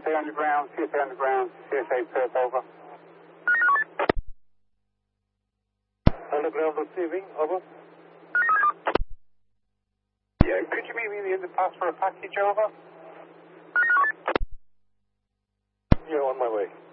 CSA underground, CSA Perth, over. Underground receiving, over. Yeah, could you meet me in the underpass for a package, over? Yeah, on my way.